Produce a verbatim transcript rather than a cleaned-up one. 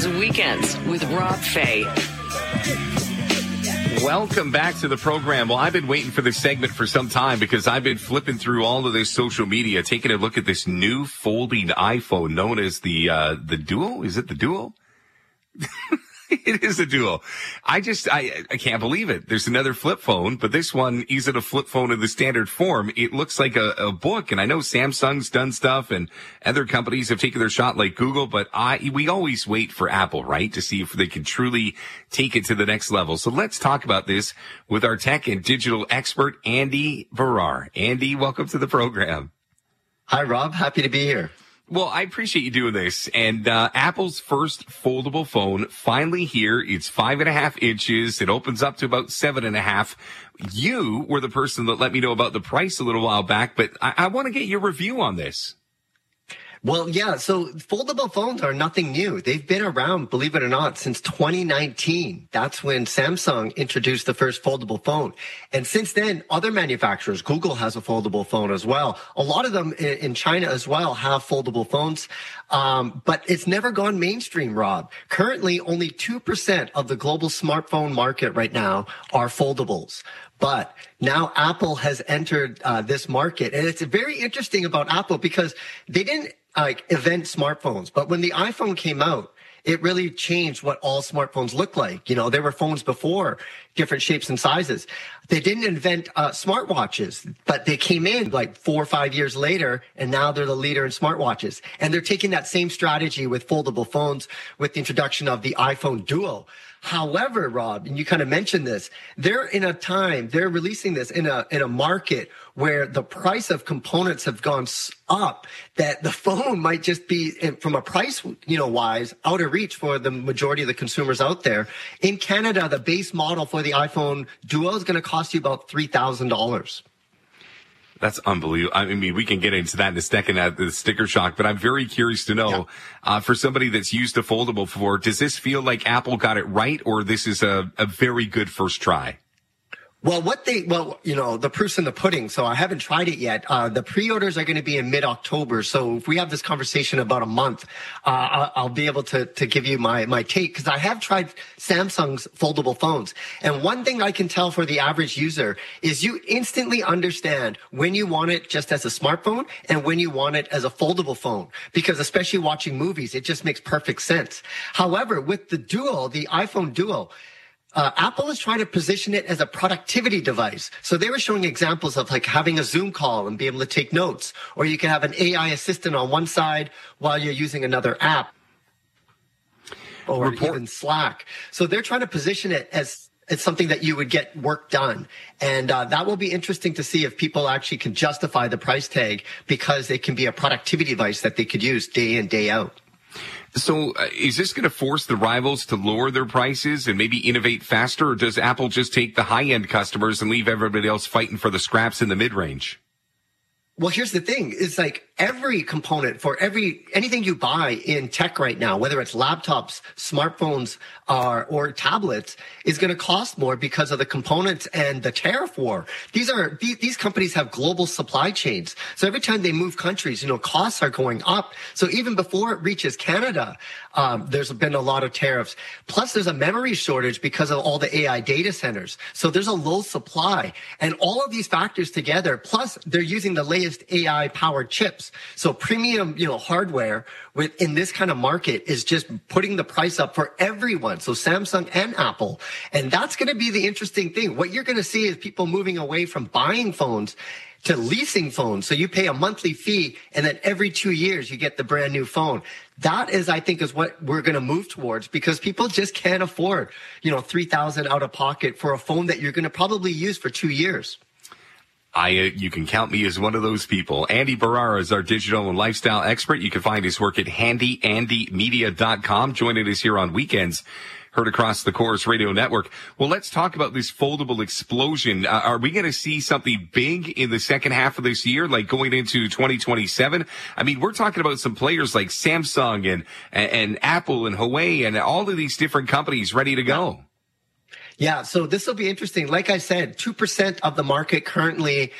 Weekends with Rob Fay. Welcome back to the program. Well, I've been waiting for this segment for some time because I've been flipping through all of this social media, taking a look at this new folding iPhone known as the uh, the Duo. Is it the Duo? It is a Duo. I just, I, I can't believe it. There's another flip phone, but this one isn't a flip phone in the standard form. It looks like a, a book. And I know Samsung's done stuff and other companies have taken their shot like Google, but I, we always wait for Apple, right? To see if they can truly take it to the next level. So let's talk about this with our tech and digital expert, Andy Baryer. Andy, welcome to the program. Hi, Rob. Happy to be here. Well, I appreciate you doing this. And uh, Apple's first foldable phone finally here. It's five and a half inches. It opens up to about seven and a half. You were the person that let me know about the price a little while back, but I, I want to get your review on this. Well, yeah, so foldable phones are nothing new. They've been around, believe it or not, since twenty nineteen. That's when Samsung introduced the first foldable phone. And since then, other manufacturers, Google has a foldable phone as well. A lot of them in China as well have foldable phones. Um, but it's never gone mainstream, Rob. Currently, only two percent of the global smartphone market right now are foldables. But now Apple has entered uh, this market. And it's very interesting about Apple because they didn't like invent smartphones. But when the iPhone came out, it really changed what all smartphones look like. You know, there were phones before, different shapes and sizes. They didn't invent uh, smartwatches, but they came in like four or five years later, and now they're the leader in smartwatches. And they're taking that same strategy with foldable phones with the introduction of the iPhone Duo. However, Rob, and you kind of mentioned this, they're in a time, they're releasing this in a in a market where the price of components have gone up, that the phone might just be, from a price, you know, wise, out of reach for the majority of the consumers out there. In Canada, the base model for the iPhone Duo is going to cost you about three thousand dollars. That's unbelievable. I mean, we can get into that in a second at the sticker shock, but I'm very curious to know, yeah. uh, for somebody that's used a foldable before, does this feel like Apple got it right, or this is a, a very good first try? Well, what they, well, you know, the proof's in the pudding, so I haven't tried it yet. Uh, the pre-orders are going to be in mid-October, so if we have this conversation about a month, uh, I'll be able to, to give you my, my take, because I have tried Samsung's foldable phones. And one thing I can tell for the average user is you instantly understand when you want it just as a smartphone and when you want it as a foldable phone, because especially watching movies, it just makes perfect sense. However, with the Duo, the iPhone Duo, Uh, Apple is trying to position it as a productivity device. So they were showing examples of like having a Zoom call and be able to take notes, or you can have an A I assistant on one side while you're using another app, or Report. even Slack. So they're trying to position it as it's something that you would get work done. And uh, that will be interesting to see if people actually can justify the price tag, because it can be a productivity device that they could use day in, day out. So uh, is this going to force the rivals to lower their prices and maybe innovate faster, or does Apple just take the high-end customers and leave everybody else fighting for the scraps in the mid-range? Well, here's the thing. It's like every component for every anything you buy in tech right now, whether it's laptops, smartphones, uh, or tablets, is going to cost more because of the components and the tariff war. These are these, these companies have global supply chains. So every time they move countries, you know, costs are going up. So even before it reaches Canada, um, there's been a lot of tariffs. Plus, there's a memory shortage because of all the A I data centers. So there's a low supply. And all of these factors together, plus they're using the latest A I-powered chips. So premium, you know, hardware with in this kind of market is just putting the price up for everyone. So Samsung and Apple. And that's going to be the interesting thing. What you're going to see is people moving away from buying phones to leasing phones. So you pay a monthly fee, and then every two years you get the brand new phone. That is, I think, is what we're going to move towards, because people just can't afford, you know, three thousand dollars out of pocket for a phone that you're going to probably use for two years. I, uh, you can count me as one of those people. Andy Baryer is our digital and lifestyle expert. You can find his work at handy andy media dot com. Joining us here on weekends, heard across the Chorus Radio Network. Well, let's talk about this foldable explosion. Uh, are we going to see something big in the second half of this year, like going into twenty twenty-seven? I mean, we're talking about some players like Samsung and, and, and Apple and Huawei and all of these different companies ready to go. Yeah, so this will be interesting. Like I said, two percent of the market currently